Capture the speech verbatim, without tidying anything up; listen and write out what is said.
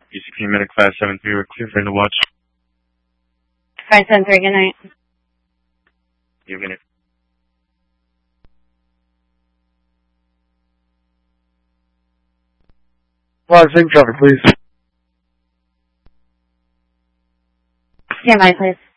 B sixteen minute class seven three, we're clear for the watch. five seven three, good night. You good night. Well, same traffic, please. Stand by, please.